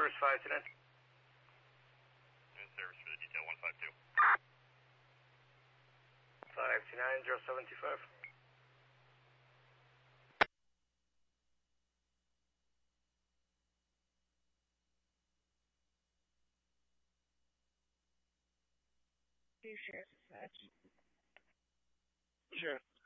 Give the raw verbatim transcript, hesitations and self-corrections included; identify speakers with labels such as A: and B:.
A: service five two nine.
B: In service for the detail one five two.
A: five two nine, zero seven two five.
C: Do you share dispatch?
A: Sure.